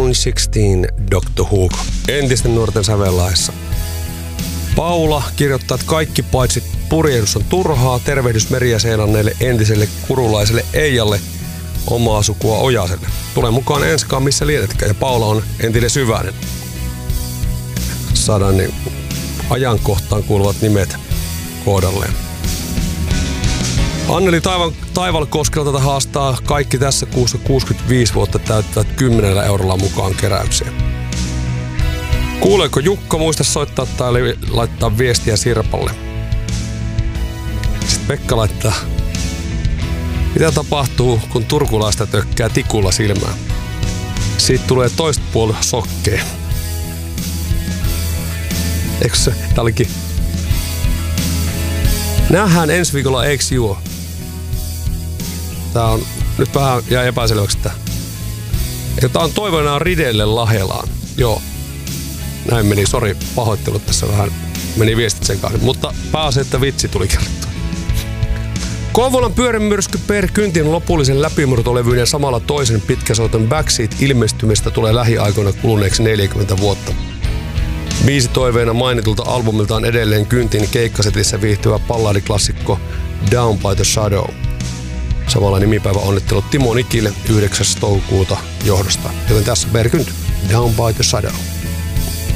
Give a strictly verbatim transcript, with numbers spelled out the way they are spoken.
only sixteen, doctor Who, entisten nuorten sävellaessa. Paula kirjoittaa, että kaikki paitsi purjehdus on turhaa, tervehdys meriä-seilanneille entiselle kurulaiselle Eijalle, omaa sukua Ojaselle. Tule mukaan enskaan missä lietetkään, ja Paula on entinen Syvänen. Saadaan niin ajankohtaan kuuluvat nimet kohdalleen. Anneli Taival, Taivalkoskelta haastaa kaikki tässä kuussa kuusikymmentäviisi vuotta täyttävät kymmenellä eurolla mukaan keräyksiä. Kuuleeko Jukka, muista soittaa tai laittaa viestiä Sirpalle. Sitten Pekka laittaa, mitä tapahtuu, kun turkulaista tökkää tikulla silmään? Siitä tulee toista puoli sokkea. Eikö se? Tää olikin. Nähdään ensi viikolla, eiks juo? Tää on nyt vähän jää epäselväksi tää. Eikö tää on toivonaan Ridelle Lahelaan? Joo. Näin meni, sori, pahoittelut tässä vähän. Meni viestit sekaisin, mutta pääasi, että vitsi tuli kerrottua. Kouvolan pyörämyrsky Per Kyntin lopullisen läpimurtolevyn ja samalla toisen pitkäsoiton Backseat ilmestymistä tulee lähiaikoina kuluneeksi neljäkymmentä vuotta. Biisi toiveena mainitulta albumiltaan edelleen Kyntin keikkasetissä viihtyvä balladiklassikko Down by the Shadow. Samalla nimipäivä onnittelut Timo Nikille yhdeksäs toukokuuta johdosta. Joten tässä Per Kynt, Down by the Shadow.